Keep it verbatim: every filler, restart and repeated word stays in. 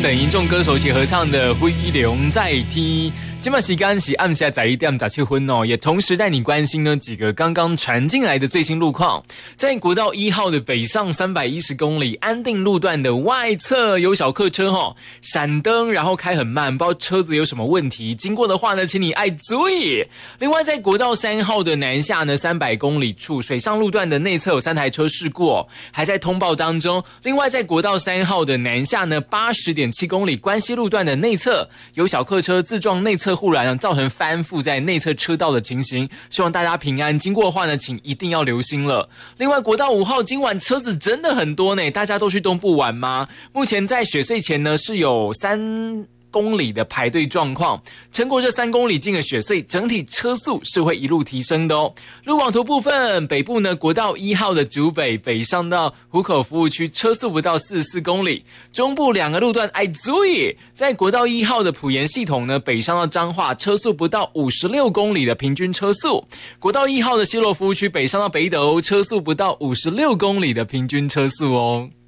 等一众歌手一起合唱的《飞龙在天》。今晚时间是暗下十一点十七分哦，也同时带你关心呢几个刚刚传进来的最新路况。在国道一号的北上三百一十公里安定路段的外侧有小客车哦，闪灯然后开很慢，不知道车子有什么问题，经过的话呢请你爱注意。另外在国道三号的南下呢三百公里处水上路段的内侧有三台车事故哦，还在通报当中。另外在国道三号的南下呢 八十点七公里关西路段的内侧有小客车自撞内侧护栏，造成翻覆在内侧车道的情形，希望大家平安，经过的话呢请一定要留心了。另外国道五号今晚车子真的很多呢，大家都去东部玩吗？目前在雪隧前呢是有三公里的排队状况，撑过这三公里进了雪隧，整体车速是会一路提升的哦。路网图部分，北部呢国道一号的竹北北上到湖口服务区车速不到四十四公里，中部两个路段爱注意，在国道一号的埔盐系统呢北上到彰化车速不到五十六公里的平均车速，国道一号的西螺服务区北上到北斗车速不到五十六公里的平均车速哦。